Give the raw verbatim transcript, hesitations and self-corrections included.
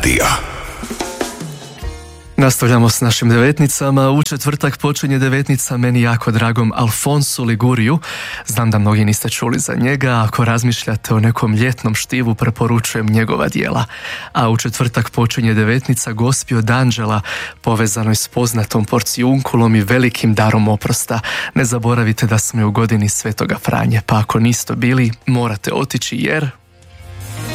radija. Nastavljamo s našim devetnicama. U četvrtak počinje devetnica meni jako dragom Alfonsu Liguriju. Znam da mnogi niste čuli za njega. Ako razmišljate o nekom ljetnom štivu, preporučujem njegova djela. A u četvrtak počinje devetnica Gospi od Anđela, povezanoj s poznatom porcijunkulom i velikim darom oprosta. Ne zaboravite da smo u godini Svetoga Franje, pa ako niste bili, morate otići jer